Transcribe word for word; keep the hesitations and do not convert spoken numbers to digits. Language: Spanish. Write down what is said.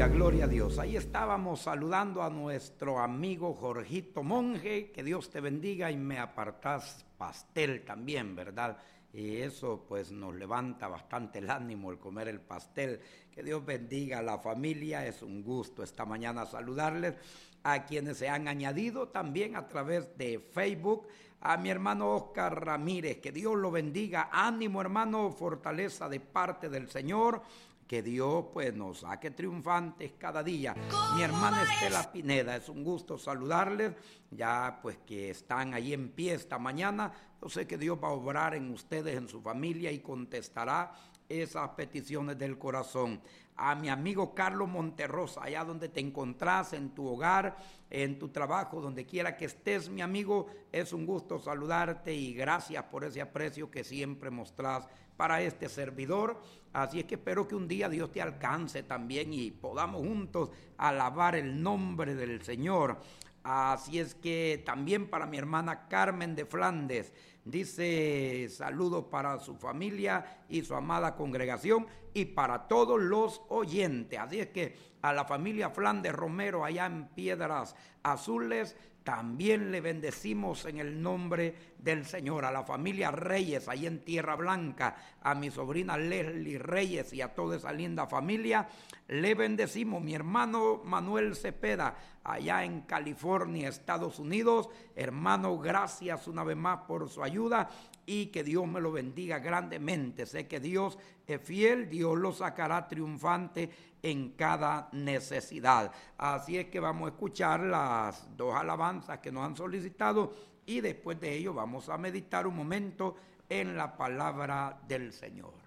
Aleluya, gloria a Dios. Ahí estábamos saludando a nuestro amigo Jorgito Monje. Que Dios te bendiga y me apartás pastel también, ¿verdad? Y eso pues nos levanta bastante el ánimo el comer el pastel. Que Dios bendiga a la familia, es un gusto esta mañana saludarles. A quienes se han añadido también a través de Facebook, a mi hermano Oscar Ramírez, que Dios lo bendiga. Ánimo, hermano, fortaleza de parte del Señor. Que Dios pues nos saque triunfantes cada día. Mi hermana Estela Pineda, es un gusto saludarles, ya pues que están ahí en pie esta mañana. Yo sé que Dios va a obrar en ustedes, en su familia, y contestará esas peticiones del corazón. A mi amigo Carlos Monterrosa, allá donde te encontrás, en tu hogar, en tu trabajo, donde quiera que estés, mi amigo, es un gusto saludarte y gracias por ese aprecio que siempre mostrás para este servidor. Así es que espero que un día Dios te alcance también y podamos juntos alabar el nombre del Señor. Así es que también para mi hermana Carmen de Flandes, dice saludos para su familia y su amada congregación y para todos los oyentes. Así es que a la familia Flandes Romero allá en Piedras Azules también le bendecimos en el nombre del Señor. A la familia Reyes ahí en Tierra Blanca, a mi sobrina Leslie Reyes y a toda esa linda familia le bendecimos. Mi hermano Manuel Cepeda allá en California, Estados Unidos, hermano, gracias una vez más por su ayuda y que Dios me lo bendiga grandemente. Sé que Dios es fiel, Dios lo sacará triunfante en cada necesidad. Así es que vamos a escuchar las dos alabanzas que nos han solicitado y después de ello vamos a meditar un momento en la palabra del Señor.